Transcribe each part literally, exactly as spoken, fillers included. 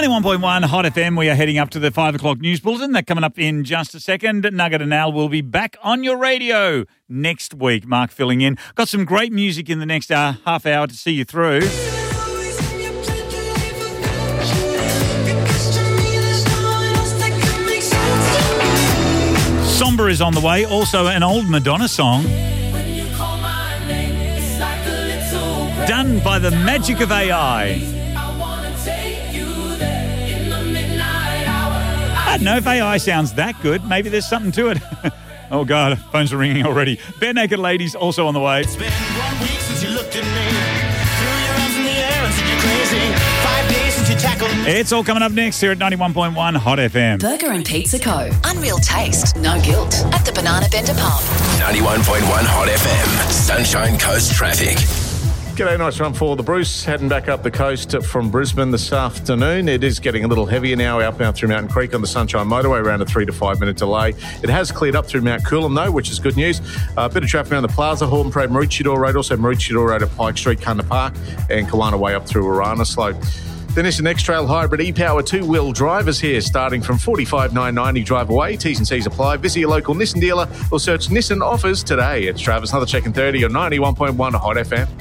ninety-one point one Hot F M. We are heading up to the five o'clock news bulletin. That coming up in just a second. Nugget and Al will be back on your radio next week. Mark filling in. Got some great music in the next uh, half hour to see you through. Somber is on the way. Also an old Madonna song. Done by the magic of A I. I don't know if A I sounds that good. Maybe there's something to it. Oh, God, phones are ringing already. Bare Naked Ladies also on the way. It's been one week since you looked at me. Threw your arms in the air and said you're crazy. Five days since you tackled me. It's all coming up next here at ninety-one point one Hot F M. Burger and Pizza Co. Unreal taste, no guilt. At the Banana Bender Pub. ninety-one point one Hot F M. Sunshine Coast Traffic. G'day, nice run for the Bruce. Heading back up the coast from Brisbane this afternoon. It is getting a little heavier now outbound through Mountain Creek on the Sunshine Motorway, around a three to five minute delay. It has cleared up through Mount Coolum though, which is good news. A uh, bit of traffic around the Plaza, Horton Parade, Maroochydore Road, also Maroochydore Road at Pike Street, Cunner Park, and Kawana Way up through Arana Slope. Then it's an X-Trail Hybrid e-Power two-wheel drivers here, starting from forty-five thousand nine hundred ninety drive away. T's and C's apply. Visit your local Nissan dealer or search Nissan offers today. It's Travis, another check in thirty on ninety-one point one Hot F M.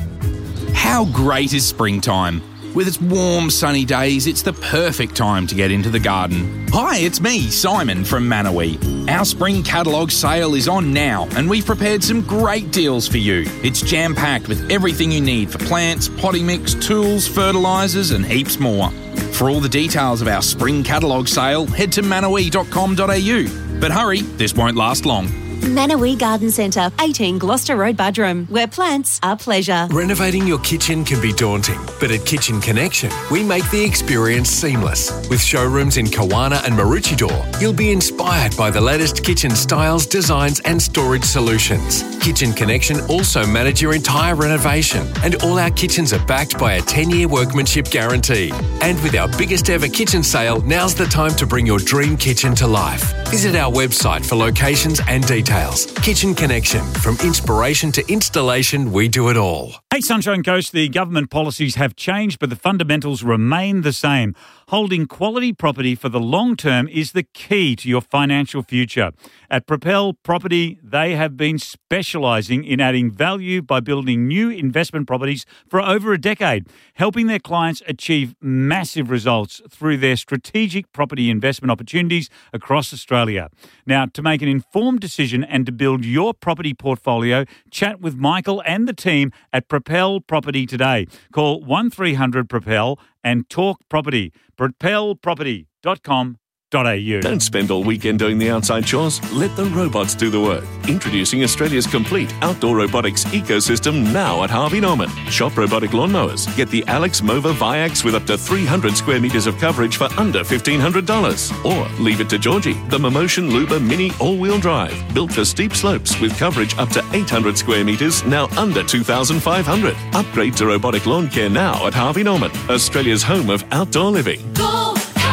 How great is springtime? With its warm, sunny days, it's the perfect time to get into the garden. Hi, it's me, Simon from Manawee. Our spring catalogue sale is on now, and we've prepared some great deals for you. It's jam-packed with everything you need for plants, potting mix, tools, fertilisers, and heaps more. For all the details of our spring catalogue sale, head to manawee dot com dot a u. But hurry, this won't last long. Manawee Garden Centre, eighteen Gloucester Road, Budrum, where plants are pleasure. Renovating your kitchen can be daunting, but at Kitchen Connection, we make the experience seamless. With showrooms in Kawana and Maroochydore, you'll be inspired by the latest kitchen styles, designs and storage solutions. Kitchen Connection also manage your entire renovation, and all our kitchens are backed by a ten-year workmanship guarantee. And with our biggest ever kitchen sale, now's the time to bring your dream kitchen to life. Visit our website for locations and details. Kitchen Connection. From inspiration to installation, we do it all. Hey, Sunshine Coast, the government policies have changed, but the fundamentals remain the same. Holding quality property for the long term is the key to your financial future. At Propel Property, they have been specialising in adding value by building new investment properties for over a decade, helping their clients achieve massive results through their strategic property investment opportunities across Australia. Now, to make an informed decision and to build your property portfolio, chat with Michael and the team at Propel Property today. Call one three hundred propel and talk property. propel property dot com dot a u. Don't spend all weekend doing the outside chores. Let the robots do the work. Introducing Australia's complete outdoor robotics ecosystem now at Harvey Norman. Shop robotic lawnmowers. Get the Alex Mova Viax with up to three hundred square metres of coverage for under fifteen hundred dollars. Or leave it to Georgie, the Momotion Luba Mini all-wheel drive. Built for steep slopes with coverage up to eight hundred square metres, now under two thousand five hundred. Upgrade to robotic lawn care now at Harvey Norman, Australia's home of outdoor living. Go!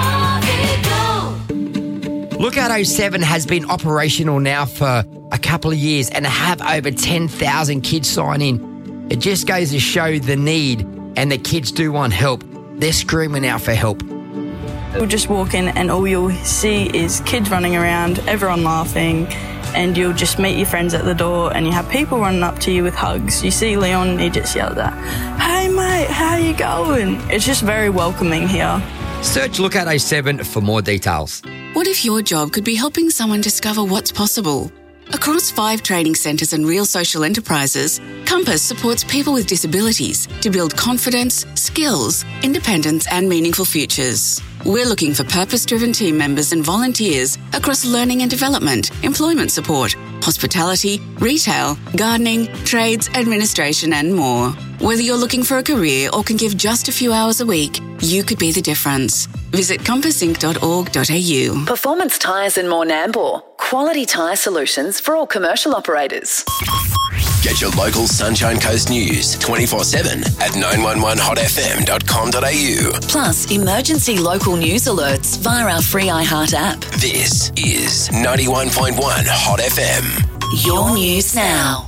Lookout oh seven has been operational now for a couple of years and have over ten thousand kids sign in. It just goes to show the need, and the kids do want help. They're screaming out for help. You'll just walk in and all you'll see is kids running around, everyone laughing, and you'll just meet your friends at the door and you have people running up to you with hugs. You see Leon, he just yells out, "Hey mate, how you going?" It's just very welcoming here. Search Lookout oh seven for more details. What if your job could be helping someone discover what's possible? Across five training centres and real social enterprises, Compass supports people with disabilities to build confidence, skills, independence and meaningful futures. We're looking for purpose-driven team members and volunteers across learning and development, employment support, hospitality, retail, gardening, trades, administration and more. Whether you're looking for a career or can give just a few hours a week, you could be the difference. Visit compass inc dot org dot a u. Performance Tyres and More Nambour. Quality tyre solutions for all commercial operators. Get your local Sunshine Coast news twenty-four seven at nine one one hot f m dot com dot a u. Plus, emergency local news alerts via our free iHeart app. This is ninety-one point one Hot F M. Your news now.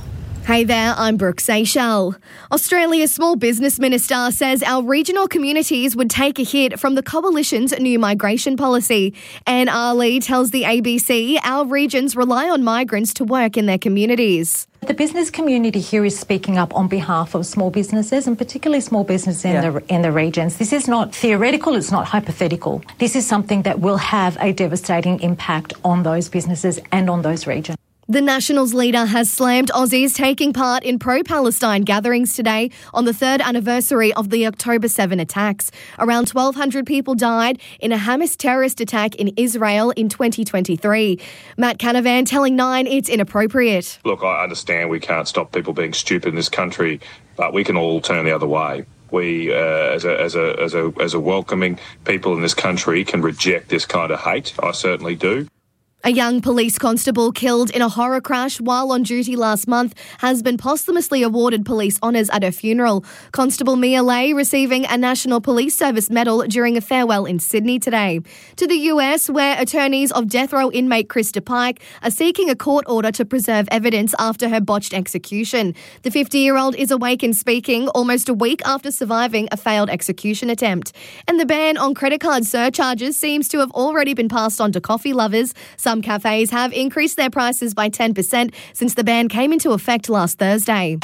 Hey there, I'm Brooke Seychelles. Australia's Small Business Minister says our regional communities would take a hit from the Coalition's new migration policy. Anne Arley tells the A B C our regions rely on migrants to work in their communities. The business community here is speaking up on behalf of small businesses, and particularly small businesses in yeah. the in the regions. This is not theoretical, it's not hypothetical. This is something that will have a devastating impact on those businesses and on those regions. The Nationals leader has slammed Aussies taking part in pro-Palestine gatherings today on the third anniversary of the October seventh attacks. Around twelve hundred people died in a Hamas terrorist attack in Israel in twenty twenty-three. Matt Canavan telling Nine it's inappropriate. Look, I understand we can't stop people being stupid in this country, but we can all turn the other way. We, uh, as a as a as a as a welcoming people in this country, can reject this kind of hate. I certainly do. A young police constable killed in a horror crash while on duty last month has been posthumously awarded police honours at her funeral. Constable Mia Lay receiving a National Police Service medal during a farewell in Sydney today. To the U S, where attorneys of death row inmate Krista Pike are seeking a court order to preserve evidence after her botched execution. The fifty-year-old is awake and speaking almost a week after surviving a failed execution attempt. And the ban on credit card surcharges seems to have already been passed on to coffee lovers. Some cafes have increased their prices by ten percent since the ban came into effect last Thursday.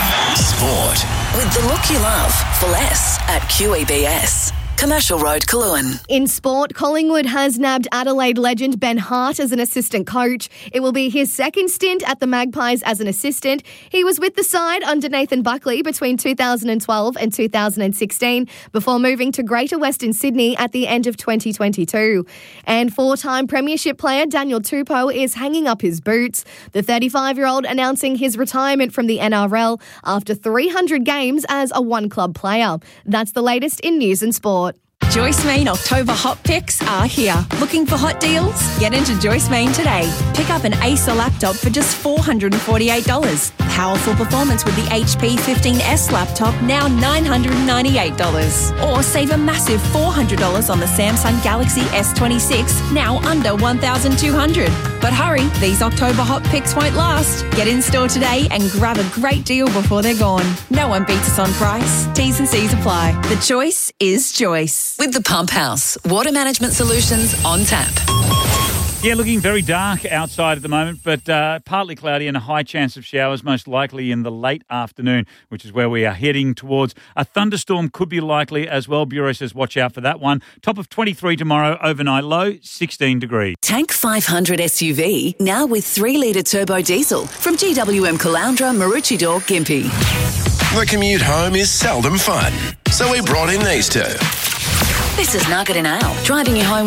Sport. With the look you love for less at Q E B S. Commercial Road, Coolangatta. In sport, Collingwood has nabbed Adelaide legend Ben Hart as an assistant coach. It will be his second stint at the Magpies as an assistant. He was with the side under Nathan Buckley between two thousand twelve and two thousand sixteen before moving to Greater Western Sydney at the end of twenty twenty-two. And four-time premiership player Daniel Tupou is hanging up his boots. The thirty-five-year-old announcing his retirement from the N R L after three hundred games as a one-club player. That's the latest in news and sport. Joyce Main October Hot Picks are here. Looking for hot deals? Get into Joyce Main today. Pick up an Acer laptop for just four hundred forty-eight dollars. Powerful performance with the H P fifteen S laptop, now nine hundred ninety-eight dollars. Or save a massive four hundred dollars on the Samsung Galaxy S twenty-six, now under one thousand two hundred dollars. But hurry, these October Hot Picks won't last. Get in store today and grab a great deal before they're gone. No one beats us on price. T's and C's apply. The choice is Joyce. With the Pump House, water management solutions on tap. Yeah, looking very dark outside at the moment, but uh, partly cloudy and a high chance of showers, most likely in the late afternoon, which is where we are heading towards. A thunderstorm could be likely as well. Bureau says watch out for that one. Top of twenty-three tomorrow, overnight low, sixteen degrees. Tank five hundred S U V, now with three litre turbo diesel from G W M Caloundra, Maroochydore, Gympie. The commute home is seldom fun, so we brought in these two. This is Nugget and Ale, driving you home